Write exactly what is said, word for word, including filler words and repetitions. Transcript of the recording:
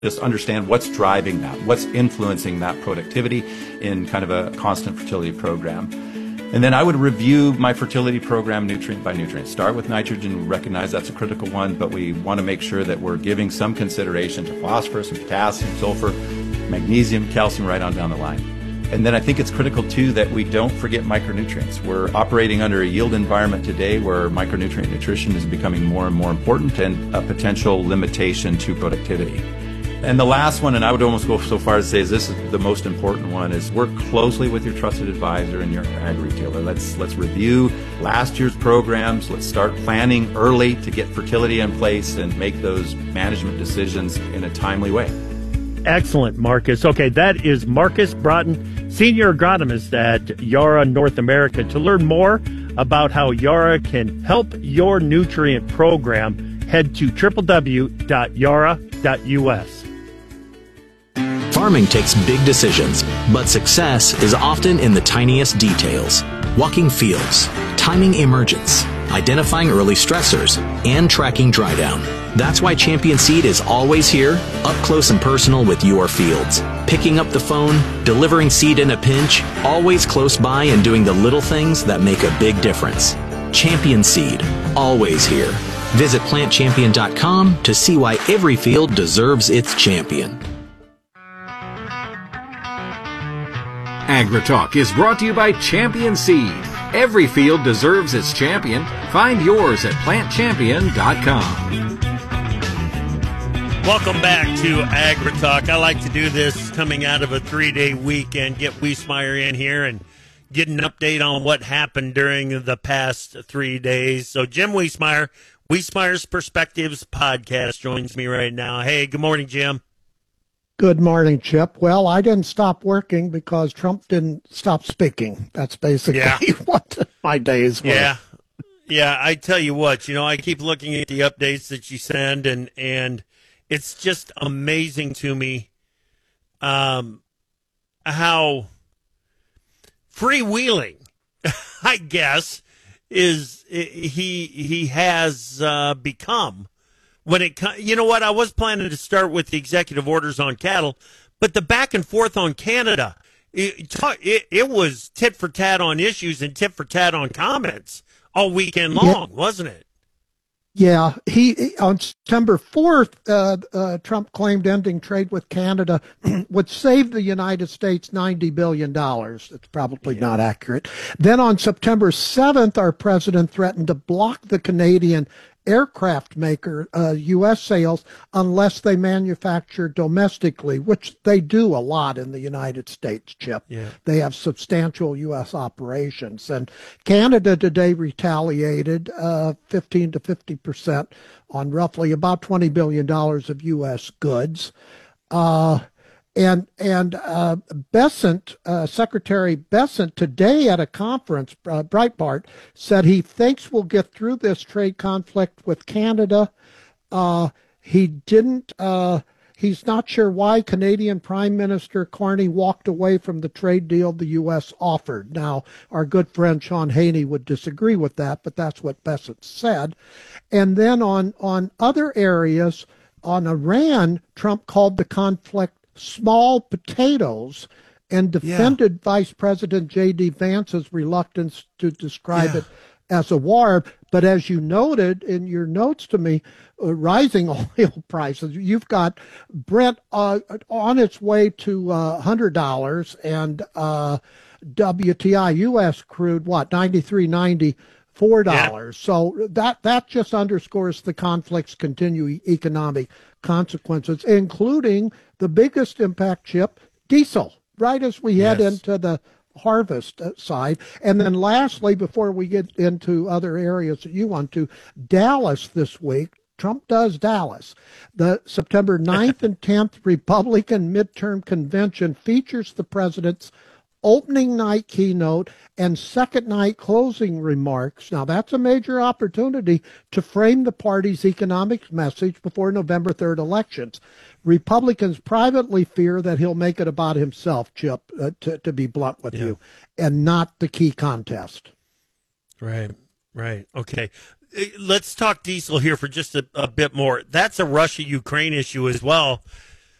just understand what's driving that, what's influencing that productivity in kind of a constant fertility program. And then I would review my fertility program nutrient by nutrient. Start with nitrogen, recognize that's a critical one, but we want to make sure that we're giving some consideration to phosphorus and potassium, sulfur, magnesium, calcium, right on down the line. And then I think it's critical, too, that we don't forget micronutrients. We're operating under a yield environment today where micronutrient nutrition is becoming more and more important and a potential limitation to productivity. And the last one, and I would almost go so far as to say is this is the most important one, is work closely with your trusted advisor and your ag retailer. Let's let's review last year's programs. Let's start planning early to get fertility in place and make those management decisions in a timely way. Excellent, Marcus. Okay, that is Marcus Broughton, Senior Agronomist at Yara North America. To learn more about how Yara can help your nutrient program, head to w w w dot yara dot u s. Farming takes big decisions, but success is often in the tiniest details. Walking fields, timing emergence, identifying early stressors, and tracking dry down. That's why Champion Seed is always here, up close and personal with your fields. Picking up the phone, delivering seed in a pinch, always close by and doing the little things that make a big difference. Champion Seed, always here. Visit plant champion dot com to see why every field deserves its champion. AgriTalk is brought to you by Champion Seed. Every field deserves its champion. Find yours at plant champion dot com. Welcome back to AgriTalk. I like to do this coming out of a three-day weekend, get Wiesmeyer in here and get an update on what happened during the past three days. So Jim Wiesmeyer, Wiesmeyer's Perspectives podcast, joins me right now. Hey, good morning, Jim. Good morning, Chip. Well, I didn't stop working because Trump didn't stop speaking. That's basically yeah. what my days were. Yeah. Yeah, I tell you what, you know, I keep looking at the updates that you send, and, and it's just amazing to me um, how freewheeling, I guess, is he he has uh, become. When it, you know what, I was planning to start with the executive orders on cattle, but the back and forth on Canada, it, it, it was tit for tat on issues and tit for tat on comments all weekend long, yeah. wasn't it? Yeah, he on September fourth, uh, uh, Trump claimed ending trade with Canada would save the United States ninety billion dollars. That's probably yeah. not accurate. Then on September seventh, our president threatened to block the Canadian aircraft maker uh, U S sales unless they manufacture domestically, which they do a lot in the United States, Chip. Yeah. They have substantial U S operations. And Canada today retaliated uh, fifteen to fifty percent on roughly about twenty billion dollars of U S goods. Uh, And and uh, Bessent, uh, Secretary Bessent, today at a conference, uh, Breitbart, said he thinks we'll get through this trade conflict with Canada. Uh, he didn't. Uh, he's not sure why Canadian Prime Minister Carney walked away from the trade deal the U S offered. Now, our good friend Sean Haney would disagree with that, but that's what Bessent said. And then on on other areas, on Iran, Trump called the conflict small potatoes and defended yeah. Vice President J D Vance's reluctance to describe yeah. it as a war. But as you noted in your notes to me, uh, rising oil prices, you've got Brent uh, on its way to uh, one hundred dollars and uh, W T I U S crude, what, ninety-three ninety Four dollars. Yeah. So that that just underscores the conflict's continuing economic consequences, including the biggest impact, Chip, diesel, right as we head yes. into the harvest side. And then lastly, before we get into other areas that you want to, Dallas this week. Trump does Dallas. The September ninth and tenth Republican midterm convention features the president's opening night keynote and second night closing remarks. Now, that's a major opportunity to frame the party's economic message before November third elections. Republicans privately fear that he'll make it about himself, Chip, uh, to, to be blunt with yeah. you, and not the key contest. Right, right. Okay. Let's talk diesel here for just a, a bit more. That's a Russia-Ukraine issue as well.